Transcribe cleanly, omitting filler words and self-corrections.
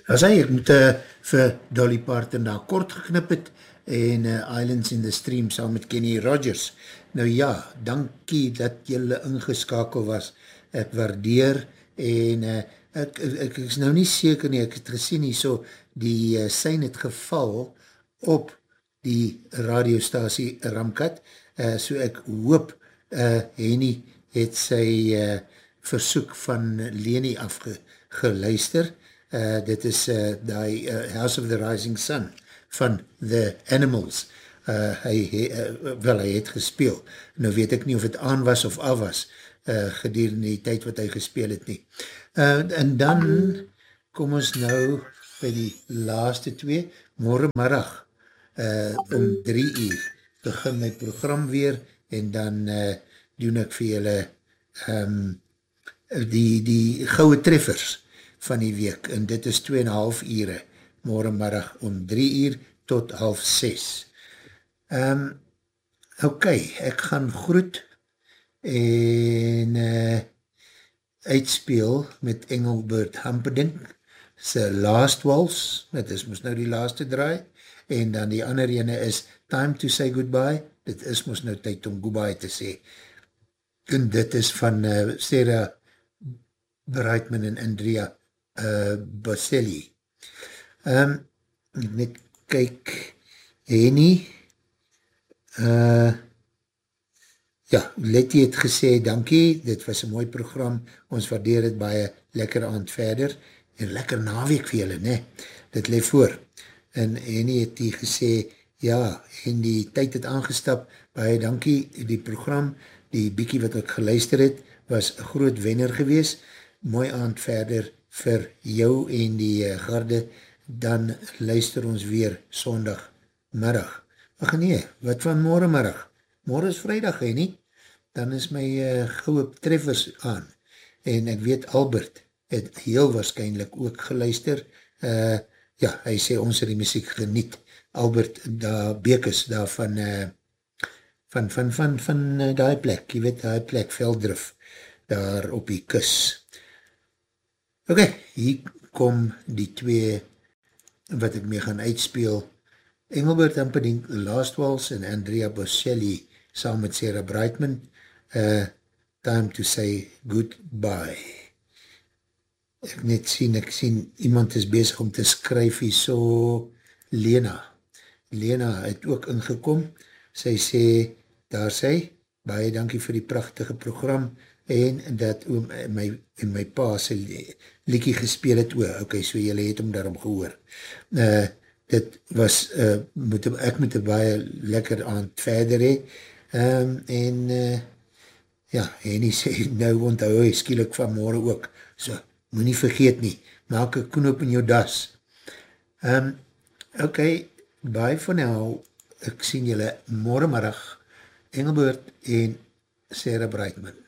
As hy, ek moet vir Dolly Parton daar kort geknip het en Islands in the Stream saam met Kenny Rogers. Nou ja, dankie dat jylle ingeskakel was. Ek waardeer en ek is nou nie seker nie, ek het gesien hier so, die sein het geval op die radiostasie Ramkat, so ek hoop Henny het sy versoek van Leni afgeluister. Dit is die House of the Rising Sun van The Animals. Hy het gespeel. Nou weet ek nie of het aan was of af was gedurende die tyd wat hy gespeel het nie. En dan kom ons nou by die laaste twee. Morgenmiddag om 3 uur begin my program weer en dan doen ek vir julle die goue treffers van die week, en dit is 2,5 ure, morgenmiddag om 3 uur tot 5:30. Ok, ek gaan groet en uitspeel met Engelbert Humperdinck sy Last Waltz, dit is mos nou die laaste draai, en dan die ander ene is Time to Say Goodbye, dit is mos nou tyd om goodbye te sê, en dit is van Sarah Brightman en Andrea Bocelli. Net kyk, Henny, ja, Letty het gesê, dankie, dit was een mooi program, ons waardeer het baie lekker aand verder, en lekker naweek vir julle, ne, dit leef voor, en Henny het die gesê, ja, en die tyd het aangestap, baie dankie, die program, die biekie wat ek geluister het, was een groot wenner gewees, mooi aand verder vir jou en die garde, dan luister ons weer sondagmiddag. Ach nee, wat van morgenmiddag? Morgen is vrijdag, he nie? Dan is my goue treffers aan. En ek weet Albert het heel waarschijnlijk ook geluister. Ja, hy sê ons die muziek geniet. Albert daar Bekes daar van die plek, jy weet die plek Veldrif, daar op die kus. Ok, hier kom die twee wat ek mee gaan uitspeel. Engelbert Humperdinck, Last Waltz en Andrea Bocelli saam met Sarah Brightman, Time to Say Goodbye. Ek sien, iemand is bezig om te skryf hier so, Lena het ook ingekom, sy sê, daar sy, baie dankie vir die prachtige program, en dat oom en my pa sy liekie gespeel het, ok, so jylle het hom daarom gehoor. Dit was, ek moet een baie lekker aand verder hee, en ja, en hy sê, nou onthou hy skielik van morgen ook, so, moet nie vergeet nie, maak een knoop in jou das. Ok, bye for now, ek sien julle morgenmiddag, Engelbert en Sarah Brightman.